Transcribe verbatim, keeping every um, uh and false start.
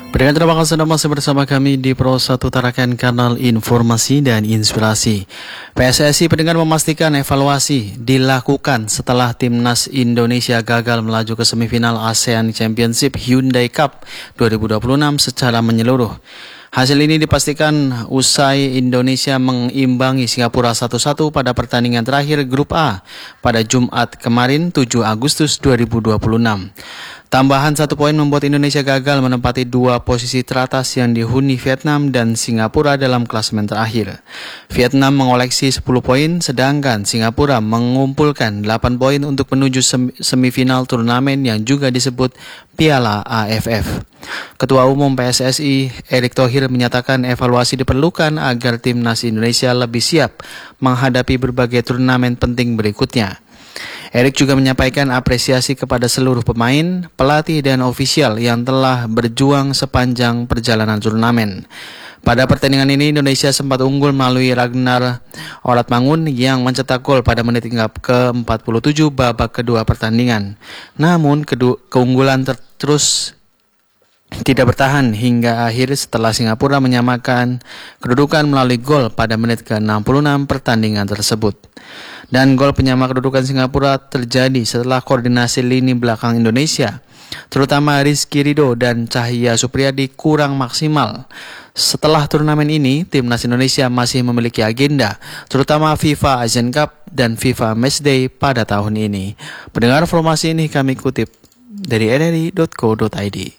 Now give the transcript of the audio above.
Pendengar, terima kasih Anda masih bersama kami di Pro satu Tarakan, kanal informasi dan inspirasi. P S S I pendengar memastikan evaluasi dilakukan setelah timnas Indonesia gagal melaju ke semifinal ASEAN Championship Hyundai Cup dua ribu dua puluh enam secara menyeluruh. Hasil ini dipastikan usai Indonesia mengimbangi Singapura satu satu pada pertandingan terakhir Grup A pada Jumat kemarin tujuh Agustus dua ribu dua puluh enam. Tambahan satu poin membuat Indonesia gagal menempati dua posisi teratas yang dihuni Vietnam dan Singapura dalam klasemen terakhir. Vietnam mengoleksi sepuluh poin, sedangkan Singapura mengumpulkan delapan poin untuk menuju semifinal turnamen yang juga disebut Piala A F F. Ketua Umum P S S I, Erick Thohir, menyatakan evaluasi diperlukan agar timnas Indonesia lebih siap menghadapi berbagai turnamen penting berikutnya. Erick juga menyampaikan apresiasi kepada seluruh pemain, pelatih, dan ofisial yang telah berjuang sepanjang perjalanan turnamen. Pada pertandingan ini, Indonesia sempat unggul melalui Ragnar Oratmangun yang mencetak gol pada menit ke empat puluh tujuh babak kedua pertandingan. Namun, kedua, keunggulan ter- terus tidak bertahan hingga akhir setelah Singapura menyamakan kedudukan melalui gol pada menit ke enam puluh enam pertandingan tersebut. Dan gol penyama kedudukan Singapura terjadi setelah koordinasi lini belakang Indonesia, terutama Rizky Ridho dan Cahya Supriyadi, kurang maksimal. Setelah turnamen ini, timnas Indonesia masih memiliki agenda, terutama FIFA Asian Cup dan FIFA Matchday pada tahun ini. Pendengar, informasi ini kami kutip dari n r i dot co dot i d.